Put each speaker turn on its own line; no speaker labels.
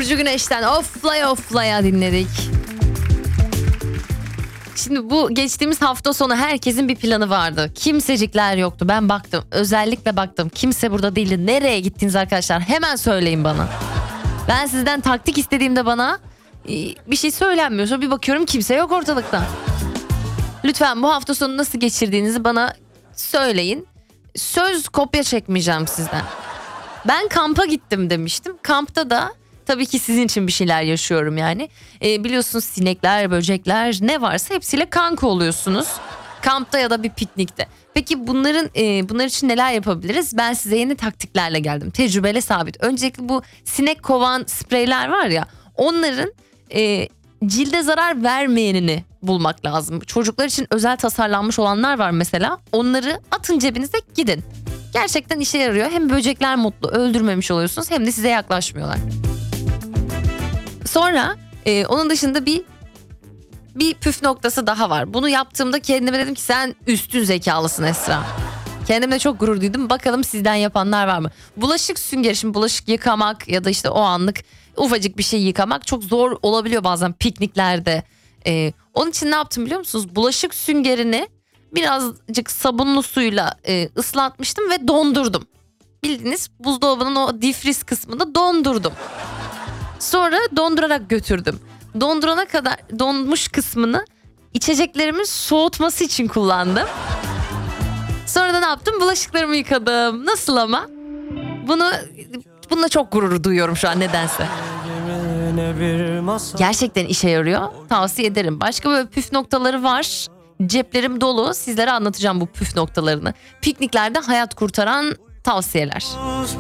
Burcu Güneş'ten oflaya dinledik. Şimdi bu geçtiğimiz hafta sonu herkesin bir planı vardı. Kimsecikler yoktu. Ben baktım. Özellikle baktım. Kimse burada değildi. Nereye gittiniz arkadaşlar? Hemen söyleyin bana. Ben sizden taktik istediğimde bana bir şey söylenmiyor. Sonra bir bakıyorum kimse yok ortalıkta. Lütfen bu hafta sonu nasıl geçirdiğinizi bana söyleyin. Söz kopya çekmeyeceğim sizden. Ben kampa gittim demiştim. Kampta da tabii ki sizin için bir şeyler yaşıyorum yani. Biliyorsunuz sinekler, böcekler ne varsa hepsiyle kanka oluyorsunuz. Kampta ya da bir piknikte. Peki bunlar için neler yapabiliriz? Ben size yeni taktiklerle geldim. Tecrübeyle sabit. Öncelikle bu sinek kovan spreyler var ya. Onların cilde zarar vermeyenini bulmak lazım. Çocuklar için özel tasarlanmış olanlar var mesela. Onları atın cebinize gidin. Gerçekten işe yarıyor. Hem böcekler mutlu, öldürmemiş oluyorsunuz hem de size yaklaşmıyorlar. Sonra onun dışında bir püf noktası daha var. Bunu yaptığımda kendime dedim ki sen üstün zekalısın Esra. Kendimle çok gurur duydum. Bakalım sizden yapanlar var mı? Bulaşık süngeri, şimdi bulaşık yıkamak ya da işte o anlık ufacık bir şey yıkamak çok zor olabiliyor bazen pikniklerde. Onun için ne yaptım biliyor musunuz? Bulaşık süngerini birazcık sabunlu suyla ıslatmıştım ve dondurdum. Bildiğiniz buzdolabının o difriz kısmında dondurdum. Sonra dondurarak götürdüm. Dondurana kadar donmuş kısmını içeceklerimin soğutması için kullandım. Sonra da ne yaptım? Bulaşıklarımı yıkadım. Nasıl ama? Bununla çok gurur duyuyorum şu an nedense. Gerçekten işe yarıyor. Tavsiye ederim. Başka böyle püf noktaları var. Ceplerim dolu. Sizlere anlatacağım bu püf noktalarını. Pikniklerde hayat kurtaran tavsiyeler.